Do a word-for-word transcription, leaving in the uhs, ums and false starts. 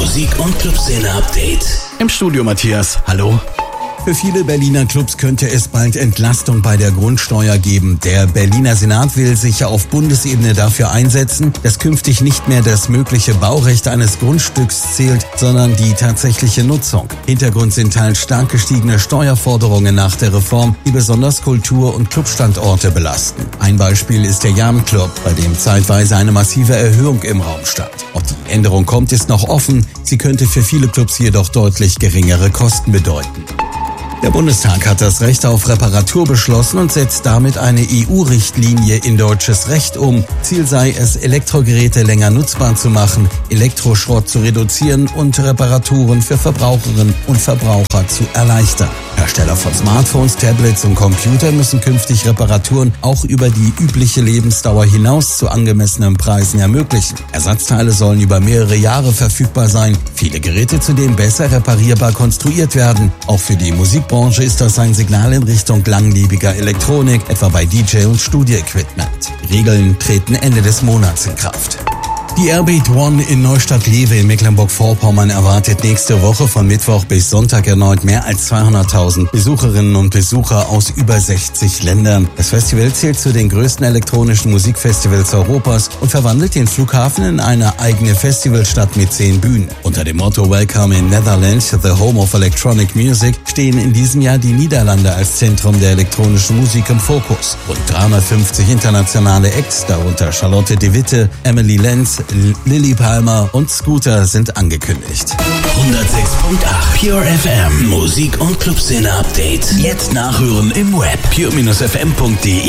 Musik- und Clubszene-Update. Im Studio Matthias, hallo. Für viele Berliner Clubs könnte es bald Entlastung bei der Grundsteuer geben. Der Berliner Senat will sich auf Bundesebene dafür einsetzen, dass künftig nicht mehr das mögliche Baurecht eines Grundstücks zählt, sondern die tatsächliche Nutzung. Hintergrund sind teils stark gestiegene Steuerforderungen nach der Reform, die besonders Kultur- und Clubstandorte belasten. Ein Beispiel ist der Jam Club, bei dem zeitweise eine massive Erhöhung im Raum stand. Ob die Änderung kommt, ist noch offen. Sie könnte für viele Clubs jedoch deutlich geringere Kosten bedeuten. Der Bundestag hat das Recht auf Reparatur beschlossen und setzt damit eine E U-Richtlinie in deutsches Recht um. Ziel sei es, Elektrogeräte länger nutzbar zu machen, Elektroschrott zu reduzieren und Reparaturen für Verbraucherinnen und Verbraucher zu erleichtern. Hersteller von Smartphones, Tablets und Computern müssen künftig Reparaturen auch über die übliche Lebensdauer hinaus zu angemessenen Preisen ermöglichen. Ersatzteile sollen über mehrere Jahre verfügbar sein, viele Geräte zudem besser reparierbar konstruiert werden. Auch für die Musikbranche ist das ein Signal in Richtung langlebiger Elektronik, etwa bei D J- und Studioequipment. Regeln treten Ende des Monats in Kraft. Die Airbeat One in Neustadt-Lewe in Mecklenburg-Vorpommern erwartet nächste Woche von Mittwoch bis Sonntag erneut mehr als zweihunderttausend Besucherinnen und Besucher aus über sechzig Ländern. Das Festival zählt zu den größten elektronischen Musikfestivals Europas und verwandelt den Flughafen in eine eigene Festivalstadt mit zehn Bühnen. Unter dem Motto Welcome in Netherlands, the home of electronic music, stehen in diesem Jahr die Niederlande als Zentrum der elektronischen Musik im Fokus. Rund dreihundertfünfzig internationale Acts, darunter Charlotte de Witte, Emily Lenz, Lily Palmer und Scooter sind angekündigt. hundertsechs Komma acht Pure F M Musik- und Clubszene-Update. Jetzt nachhören im Web pure Bindestrich f m punkt de.